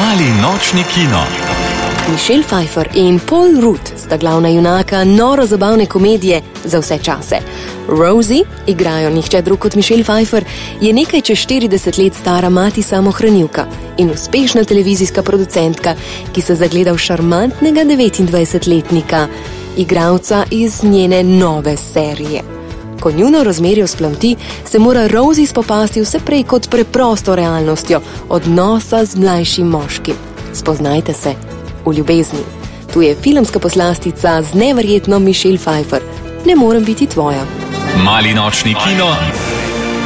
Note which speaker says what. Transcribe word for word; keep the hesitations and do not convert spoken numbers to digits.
Speaker 1: Mali nočni kino.
Speaker 2: Michelle Pfeiffer in Paul Rudd sta glavna junaka noro zabavne komedije za vse čase. Rosie, igrajo nihče drug kot Michelle Pfeiffer, je nekaj čez štirideset let stara mati samohranilka in uspešna televizijska producentka, ki se zagleda v šarmantnega devetindvajsetletnika, igralca iz njene nove serije. Ko njuno razmerje vzplamti, se mora Rosie spopasti vse prej kot preprosto realnostjo odnosa z mlajšim moškim. Spoznajte se v ljubezni. Tu je filmska poslastica z neverjetno Michelle Pfeiffer. Ne morem biti tvoja.
Speaker 1: Mali nočni kino